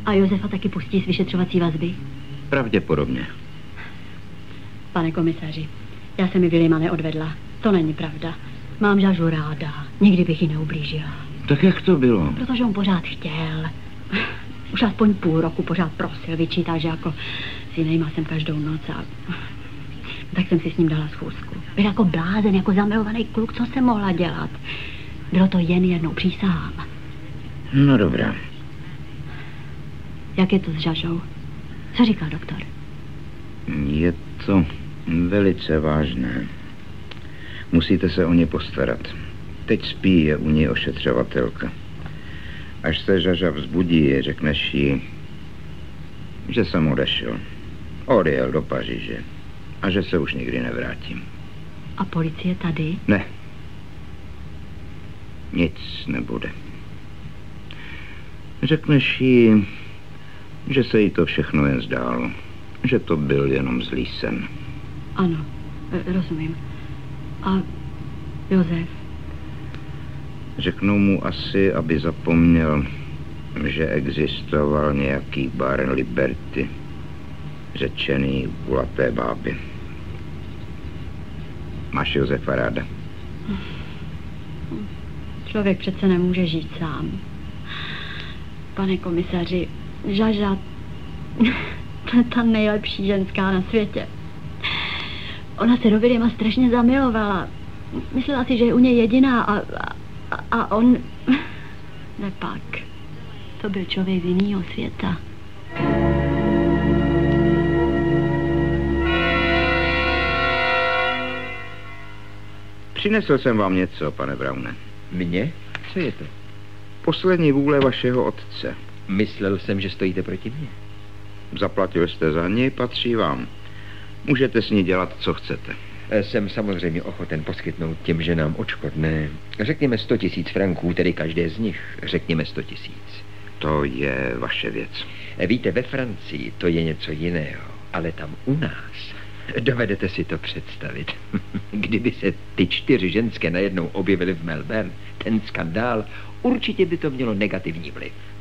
A Josefa taky pustí z vyšetřovací vazby? Pravděpodobně. Pane komisaři, já se mi Vilima neodvedla. To není pravda. Mám Žažu ráda. Nikdy bych ji neublížila. Tak jak to bylo? Protože on pořád chtěl. Už aspoň půl roku pořád prosil, vyčítal, že jako s jinýma jsem každou noc a... Tak jsem si s ním dala schůzku. Byl jako blázen, jako zamilovaný kluk, co jsem mohla dělat. Bylo to jen jednou, přísahám. No dobrá. Jak je to s Žažou? Co říkal doktor? Je to velice vážné. Musíte se o ně postarat. Teď spí, je u ní ošetřovatelka. Až se Žaža vzbudí, řekneš jí, že jsem odešel. Odjel do Paříže. A že se už nikdy nevrátím. A policie tady? Ne. Nic nebude. Řekneš jí, že se jí to všechno jen zdálo. Že to byl jenom zlý sen. Ano, rozumím. A Josef? Řeknu mu asi, aby zapomněl, že existoval nějaký bar Liberty, řečený kulaté báby. Máš Josefa ráda? Člověk přece nemůže žít sám. Pane komisaři, Žaža, to je ta nejlepší ženská na světě. Ona se do Vilima strašně zamilovala. Myslela si, že je u něj jediná a on... Nepak. To byl člověk z jinýho světa. Přinesl jsem vám něco, pane Browne. Mně? Co je to? Poslední vůle vašeho otce. Myslel jsem, že stojíte proti mně. Zaplatil jste za ní, patří vám. Můžete s ní dělat, co chcete. Jsem samozřejmě ochoten poskytnout těm ženám odškodné. Řekněme 100 000 franků, tedy každé z nich. Řekněme 100 000. To je vaše věc. Víte, ve Francii to je něco jiného, ale tam u nás... Dovedete si to představit. Kdyby se ty 4 ženské najednou objevily v Melbourne, ten skandál, určitě by to mělo negativní vliv.